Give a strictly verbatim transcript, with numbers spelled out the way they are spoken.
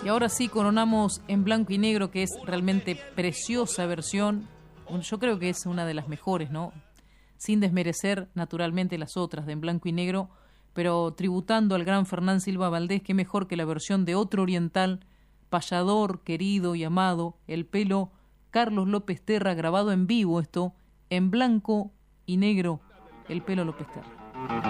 Y ahora sí, coronamos En Blanco y Negro, que es realmente preciosa versión. Yo creo que es una de las mejores, ¿no? Sin desmerecer naturalmente las otras de En Blanco y Negro, pero tributando al gran Fernán Silva Valdés, qué mejor que la versión de otro oriental, payador, querido y amado, el pelo Carlos López Terra, grabado en vivo esto, En Blanco y Negro, el pelo López Terra.